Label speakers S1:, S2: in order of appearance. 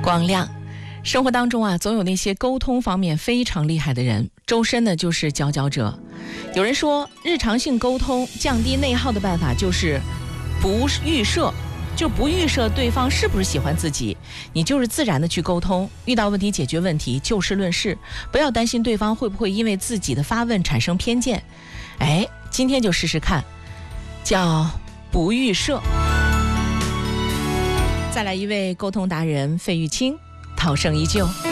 S1: 光亮。生活当中啊，总有那些沟通方面非常厉害的人，周深呢就是佼佼者。有人说，日常性沟通降低内耗的办法就是不预设，就不预设对方是不是喜欢自己，你就是自然的去沟通，遇到问题解决问题，就事论事，不要担心对方会不会因为自己的发问产生偏见。今天就试试看，叫不预设。再来一位沟通达人费玉清，涛声依旧。